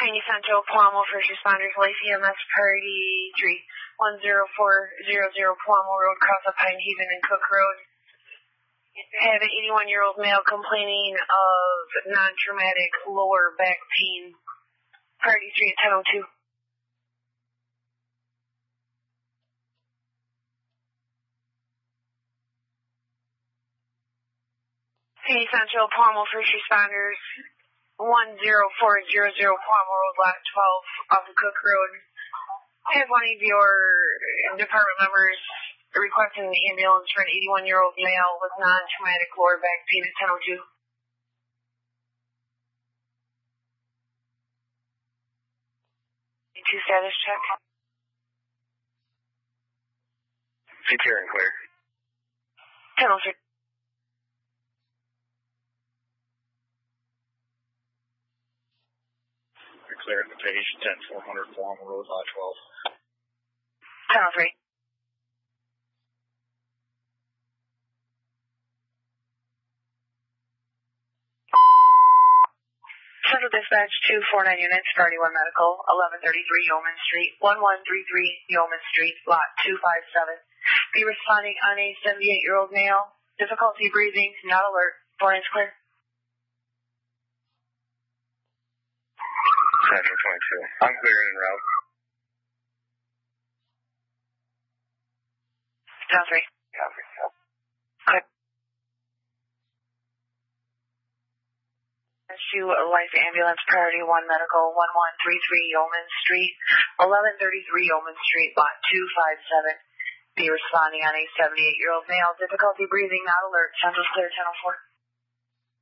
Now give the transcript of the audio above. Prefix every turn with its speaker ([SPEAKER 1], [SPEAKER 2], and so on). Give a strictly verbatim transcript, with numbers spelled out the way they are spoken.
[SPEAKER 1] Kennedy Central, Palmo, first responders, Lacey M S Party three one zero four zero zero Palmo Road, cross of Pine Haven and Cook Road. Have an eighty-one-year-old male complaining of non-traumatic lower back pain. Party three at ten oh two. Kennedy Central, Palmo, first responders, one zero four zero zero Palmo Road, lot twelve, off of Cook Road. Have one of your department members requesting an ambulance for an eighty-one-year-old male with non-traumatic lower back pain at ten oh two. Two status check.
[SPEAKER 2] Secure and clear.
[SPEAKER 1] ten oh three.
[SPEAKER 2] Clear at the page, ten four hundred Palmo Road, lot twelve.
[SPEAKER 1] ten oh three. Central Dispatch two four nine units, Party one Medical, eleven thirty-three Yeoman Street, one one three three Yeoman Street, lot two five seven. Be responding on a seventy-eight-year-old male, difficulty breathing, not alert, four-inch clear.
[SPEAKER 2] Central twenty-two. I'm clearing en route.
[SPEAKER 1] ten oh three.
[SPEAKER 2] Copy.
[SPEAKER 1] Clear. To Life Ambulance, Priority one Medical, one one three three Yeoman Street, eleven thirty-three Yeoman Street, lot two five seven. Be responding on a seventy-eight-year-old male, difficulty breathing, not alert, Central clear, ten oh four.